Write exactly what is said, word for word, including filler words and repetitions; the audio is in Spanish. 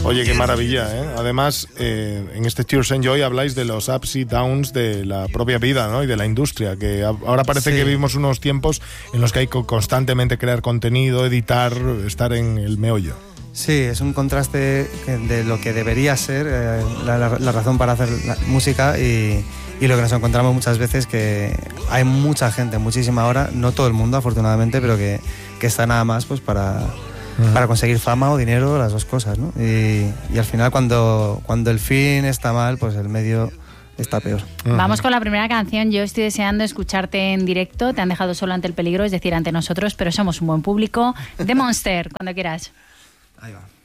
Oye, qué maravilla, ¿eh? Además, eh, en este Tears and Joy habláis de los ups y downs de la propia vida, ¿no? Y de la industria, que ahora parece sí. que vivimos unos tiempos en los que hay que constantemente crear contenido, editar, estar en el meollo. Sí, es un contraste de lo que debería ser eh, la, la, la razón para hacer la música y, y lo que nos encontramos muchas veces, que hay mucha gente, muchísima ahora, no todo el mundo afortunadamente, pero que, que está nada más pues para... para conseguir fama o dinero, las dos cosas, ¿no? Y, y al final cuando, cuando el fin está mal, pues el medio está peor. Vamos con la primera canción. Yo estoy deseando escucharte en directo. Te han dejado solo ante el peligro, es decir, ante nosotros, pero somos un buen público. The Monster, cuando quieras. Ahí va.